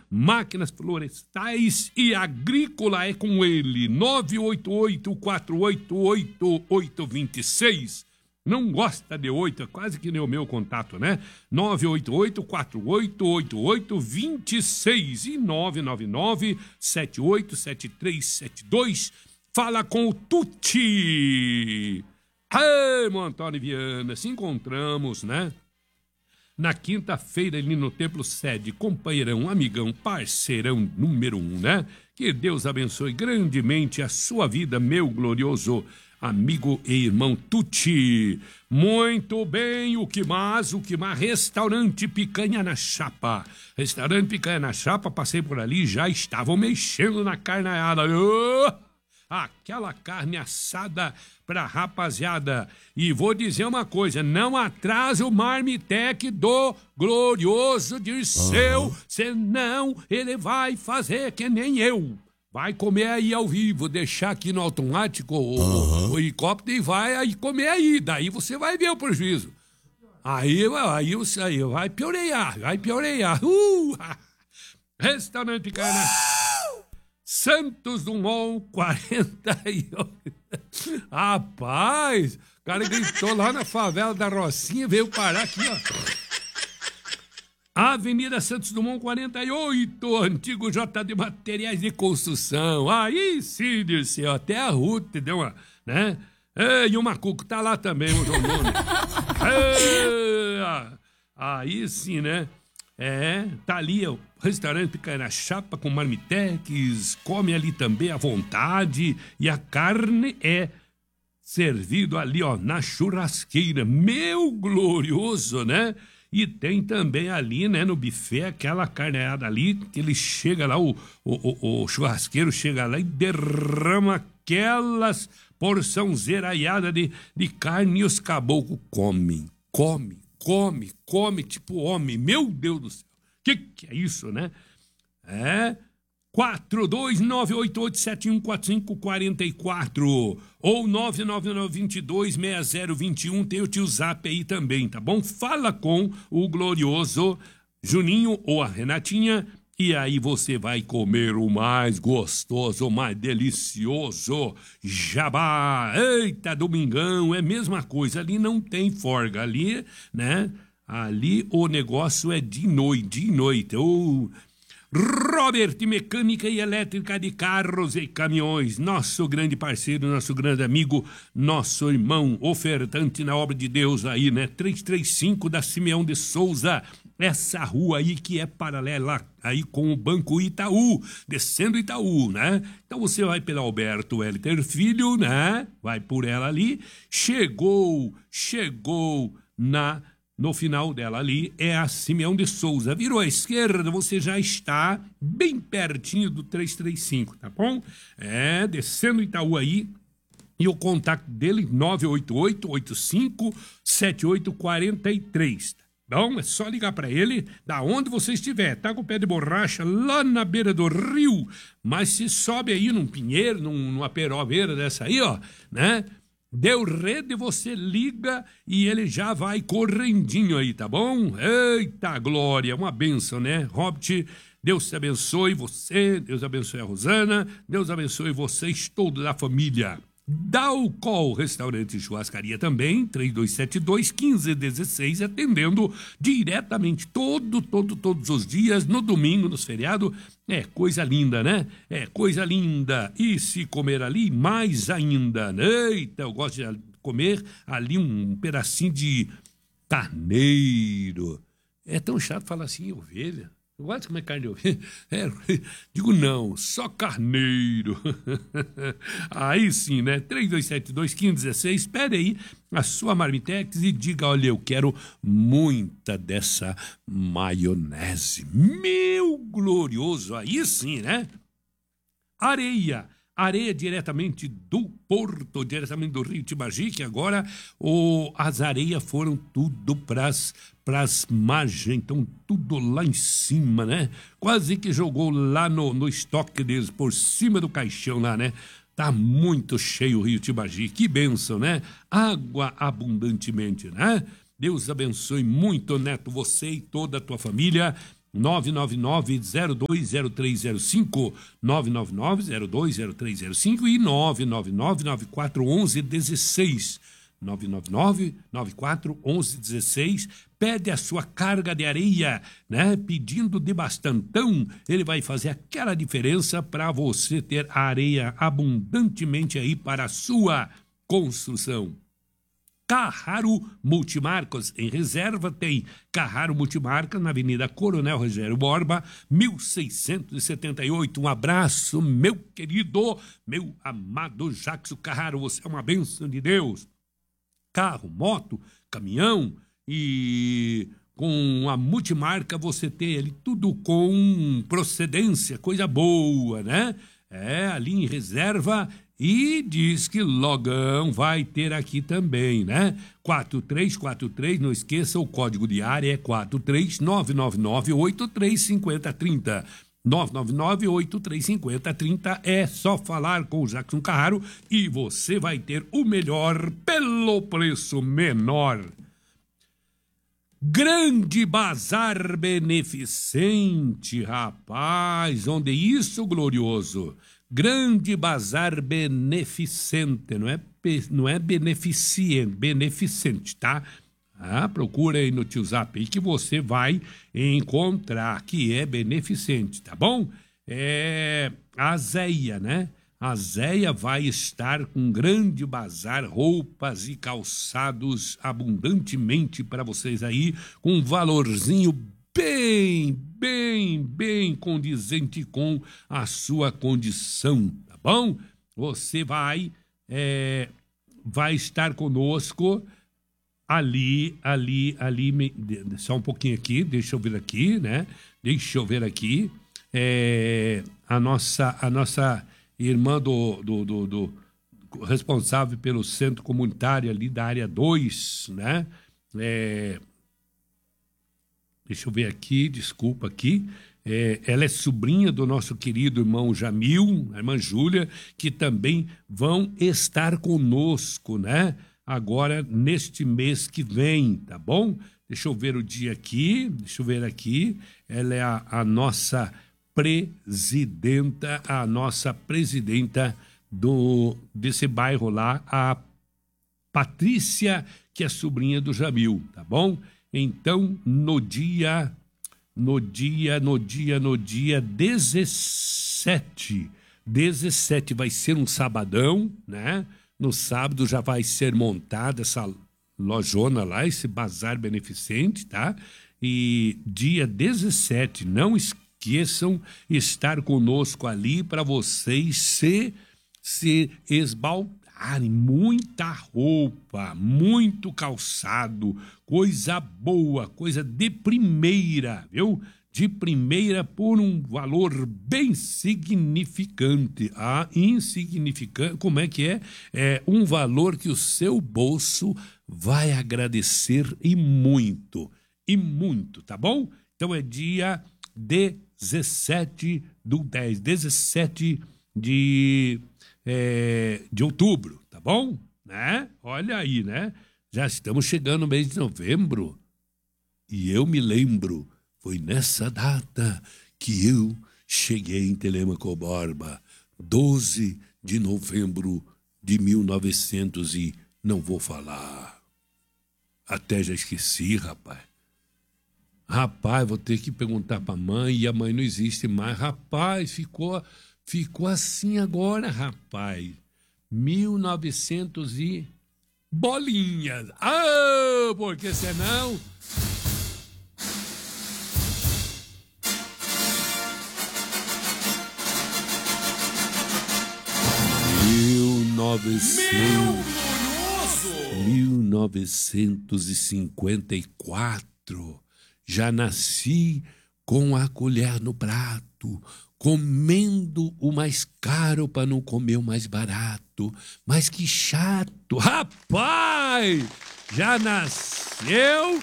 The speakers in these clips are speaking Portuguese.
máquinas florestais e agrícola é com ele. 988-488-826. Não gosta de 8, é quase que nem o meu contato, né? 988-4888-26 e 999-787372. Fala com o Tuti. Ei, Antônio Viana, se encontramos, né? Na quinta-feira, ali no Templo Sede, companheirão, amigão, parceirão número 1, né? Que Deus abençoe grandemente a sua vida, meu glorioso amigo e irmão Tuti. Muito bem, o que mais? Restaurante Picanha na Chapa. Restaurante Picanha na Chapa, passei por ali, já estavam mexendo na carneada. Aquela carne assada pra rapaziada. E vou dizer uma coisa, não atrase o marmitex do glorioso Dirceu, senão ele vai fazer que nem eu. Vai comer aí ao vivo, deixar aqui no automático o helicóptero e vai aí comer aí. Daí você vai ver o prejuízo. Aí vai piorear, Restaurante Picanha Santos Dumont 48. Rapaz, o cara gritou lá na favela da Rocinha, veio parar aqui, ó. Avenida Santos Dumont 48, antigo JD Materiais de Construção. Aí sim, Dirceu, até a Ruth deu uma, né? E o Macuco tá lá também, o João Nunes. Aí sim, né? Tá ali o restaurante Picanha na Chapa com marmitex, come ali também à vontade e a carne é servido ali, ó, na churrasqueira. Meu glorioso, né? E tem também ali, né, no buffet, aquela carneada ali, que ele chega lá, o churrasqueiro chega lá e derrama aquelas porção zeraiada de carne e os caboclos comem, come, tipo homem. Meu Deus do céu. Que é isso, né? 42988714544 ou 999226021. Tem o tio Zap aí também, tá bom? Fala com o glorioso Juninho ou a Renatinha e aí você vai comer o mais gostoso, o mais delicioso jabá. Eita, domingão, é a mesma coisa. Ali não tem forga, ali, né? Ali o negócio é de noite. Robert, mecânica e elétrica de carros e caminhões, nosso grande parceiro, nosso grande amigo, nosso irmão, ofertante na obra de Deus aí, né? 335 da Simeão de Souza, essa rua aí que é paralela aí com o Banco Itaú, descendo Itaú, né? Então você vai pela Alberto Héliter Filho, né? Vai por ela ali, chegou no final dela ali é a Simeão de Souza. Virou à esquerda, você já está bem pertinho do 335, tá bom? Descendo Itaú aí. E o contato dele, 988-85-7843. Então, é só ligar para ele, da onde você estiver. Tá com o pé de borracha lá na beira do rio, mas se sobe aí num pinheiro, numa perobeira dessa aí, ó, né? Deu rede, você liga e ele já vai correndinho aí, tá bom? Eita glória, uma bênção, né? Robert, Deus te abençoe você, Deus abençoe a Rosana, Deus abençoe vocês todos da família. Dalcol Restaurante e Churrascaria também, 3272-1516, atendendo diretamente todos os dias, no domingo, nos feriados. É coisa linda, né? É coisa linda. E se comer ali, mais ainda. Eita, eu gosto de comer ali um pedacinho de carneiro. É tão chato falar assim, ovelha. Eu gosto de comer carne de ovelha. Digo não, só carneiro. Aí sim, né? 3272-1516. Pede aí a sua marmitex e diga, olha, eu quero muita dessa maionese. Meu glorioso, aí sim, né? Areia diretamente do Porto, diretamente do Rio Tibagi, que agora as areias foram tudo pras margens, então tudo lá em cima, né? Quase que jogou lá no estoque deles, por cima do caixão lá, né? Tá muito cheio o Rio Tibagi, que bênção, né? Água abundantemente, né? Deus abençoe muito, Neto, você e toda a tua família. 999-020305, 999-020305 e 999-9411-16. 999-9411-16. Pede a sua carga de areia, né? Pedindo de bastantão, ele vai fazer aquela diferença para você ter areia abundantemente aí para a sua construção. Carraro Multimarcas, em Reserva tem Carraro Multimarcas, na Avenida Coronel Rogério Borba, 1678. Um abraço, meu querido, meu amado Jackson Carraro, você é uma bênção de Deus. Carro, moto, caminhão, e com a Multimarca você tem ali tudo com procedência, coisa boa, né? Ali em Reserva. E diz que logão vai ter aqui também, né? 4343, não esqueça, o código de área é 43999835030. 999-835030. É só falar com o Jackson Carraro e você vai ter o melhor pelo preço menor. Grande Bazar Beneficente, rapaz, onde isso, glorioso? Grande Bazar Beneficente, não é beneficente, beneficente, tá? Procura aí no Tio Zap aí que você vai encontrar que é beneficente, tá bom? A Zéia, né? A Zéia vai estar com um grande bazar, roupas e calçados abundantemente para vocês aí, com um valorzinho bem condizente com a sua condição, tá bom? Você vai estar conosco ali, só um pouquinho aqui, deixa eu ver aqui, né? A nossa irmã do responsável pelo centro comunitário ali da área 2, né? Deixa eu ver aqui, desculpa aqui. Ela é sobrinha do nosso querido irmão Jamil, a irmã Júlia, que também vão estar conosco, né? Agora, neste mês que vem, tá bom? Deixa eu ver o dia aqui, Ela é a nossa presidenta, desse bairro lá, a Patrícia, que é sobrinha do Jamil, tá bom? Então, no dia 17 vai ser um sabadão, né? No sábado já vai ser montada essa lojona lá, esse bazar beneficente, tá? E dia 17, não esqueçam estar conosco ali para vocês se esbaldarem. Muita roupa, muito calçado, coisa boa, coisa de primeira, viu? De primeira por um valor bem significante. Insignificante, como é que é? É um valor que o seu bolso vai agradecer e muito, tá bom? Então é dia 17 do 10, 17 de outubro, tá bom? Né? Olha aí, né? Já estamos chegando no mês de novembro e eu me lembro, foi nessa data que eu cheguei em Telêmaco Borba, 12 de novembro de 1900 e não vou falar. Até já esqueci, rapaz. Rapaz, vou ter que perguntar pra mãe e a mãe não existe mais. Rapaz, ficou assim agora, rapaz. 1900 e bolinhas. Porque senão... 1954, já nasci com a colher no prato, comendo o mais caro para não comer o mais barato. Mas que chato, rapaz! Já nasceu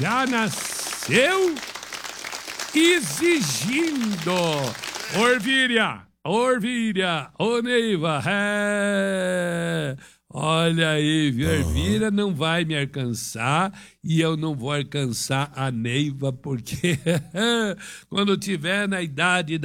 exigindo. Orvíria, ô Neiva, Olha aí, viu? Elvira não vai me alcançar e eu não vou alcançar a Neiva, porque quando tiver na idade